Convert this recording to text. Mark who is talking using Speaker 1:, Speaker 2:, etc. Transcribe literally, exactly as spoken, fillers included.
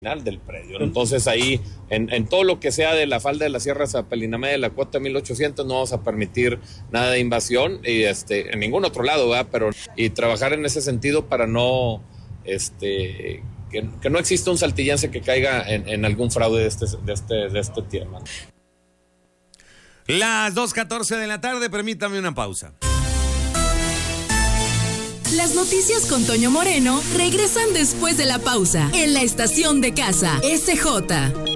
Speaker 1: del predio. Entonces ahí, en, en todo lo que sea de la falda de la Sierra Zapelinamé de la cuota mil ochocientos, no vamos a permitir nada de invasión, y este, en ningún otro lado, ¿verdad? Pero, y trabajar en ese sentido para no, este, que, que no exista un saltillense que caiga en, en algún fraude de este, de este, de este tema.
Speaker 2: Las dos catorce de la tarde, permítame una pausa.
Speaker 3: Las noticias con Toño Moreno regresan después de la pausa en la estación de casa S J.